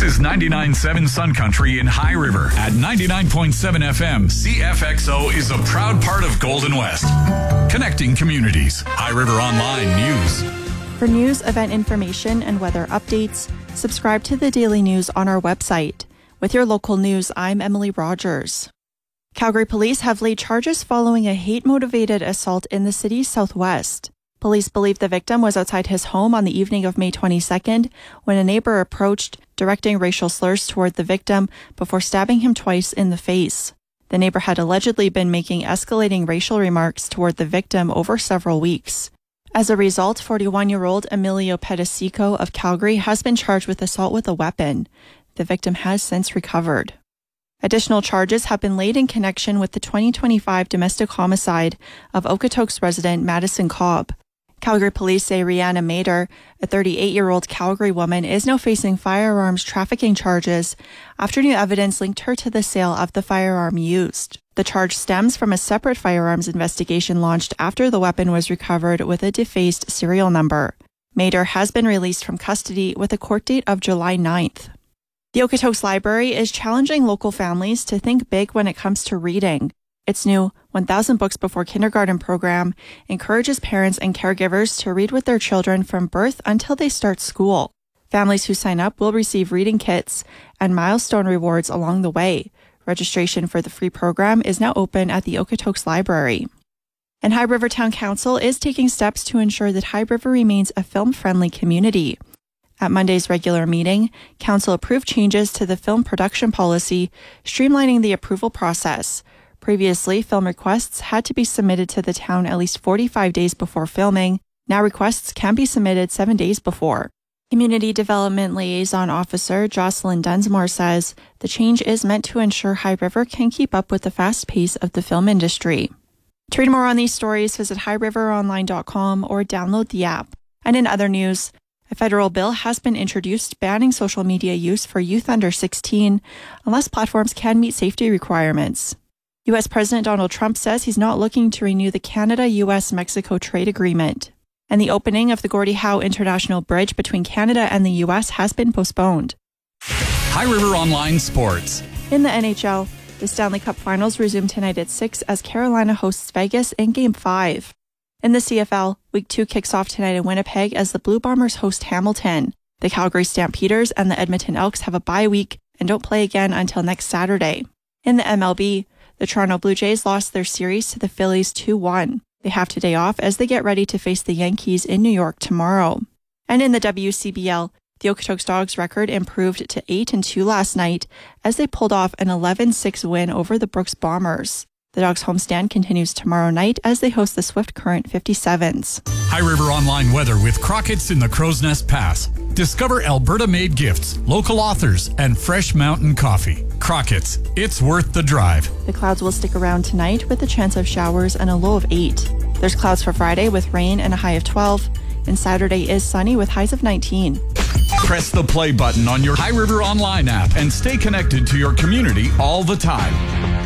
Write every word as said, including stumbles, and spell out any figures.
This is ninety-nine point seven Sun Country in High River. At ninety-nine point seven F M, C F X O is a proud part of Golden West. Connecting communities. High River Online News. For news, event information, and weather updates, subscribe to the Daily News on our website. With your local news, I'm Emily Rogers. Calgary police have laid charges following a hate-motivated assault in the city's southwest. Police believe the victim was outside his home on the evening of May twenty-second when a neighbor approached, directing racial slurs toward the victim before stabbing him twice in the face. The neighbor had allegedly been making escalating racial remarks toward the victim over several weeks. As a result, forty-one-year-old Emilio Pedicico of Calgary has been charged with assault with a weapon. The victim has since recovered. Additional charges have been laid in connection with the twenty twenty-five domestic homicide of Okotoks resident Madison Cobb. Calgary police say Rihanna Mader, a thirty-eight-year-old Calgary woman, is now facing firearms trafficking charges after new evidence linked her to the sale of the firearm used. The charge stems from a separate firearms investigation launched after the weapon was recovered with a defaced serial number. Mader has been released from custody with a court date of July ninth. The Okotoks Library is challenging local families to think big when it comes to reading. Its new one thousand Books Before Kindergarten program encourages parents and caregivers to read with their children from birth until they start school. Families who sign up will receive reading kits and milestone rewards along the way. Registration for the free program is now open at the Okotoks Library. And High River Town Council is taking steps to ensure that High River remains a film-friendly community. At Monday's regular meeting, Council approved changes to the film production policy, streamlining the approval process. Previously, film requests had to be submitted to the town at least forty-five days before filming. Now requests can be submitted seven days before. Community Development Liaison Officer Jocelyn Dunsmore says the change is meant to ensure High River can keep up with the fast pace of the film industry. To read more on these stories, visit high river online dot com or download the app. And in other news, a federal bill has been introduced banning social media use for youth under sixteen unless platforms can meet safety requirements. U S President Donald Trump says he's not looking to renew the Canada-U S Mexico trade agreement. And the opening of the Gordie Howe International Bridge between Canada and the U S has been postponed. High River Online Sports. In the N H L, the Stanley Cup Finals resume tonight at six as Carolina hosts Vegas in Game five. In the C F L, Week two kicks off tonight in Winnipeg as the Blue Bombers host Hamilton. The Calgary Stampeders and the Edmonton Elks have a bye week and don't play again until next Saturday. In the M L B, the Toronto Blue Jays lost their series to the Phillies two one. They have today off as they get ready to face the Yankees in New York tomorrow. And in the W C B L, the Okotoks Dogs record improved to eight and two last night as they pulled off an eleven six win over the Brooks Bombers. The Dogs homestand continues tomorrow night as they host the Swift Current fifty-sevens. High River Online weather with Crockett's in the Crow's Nest Pass. Discover Alberta-made gifts, local authors, and fresh mountain coffee. Crockett's, it's worth the drive. The clouds will stick around tonight with a chance of showers and a low of eight. There's clouds for Friday with rain and a high of twelve. And Saturday is sunny with highs of nineteen. Press the play button on your High River Online app and stay connected to your community all the time.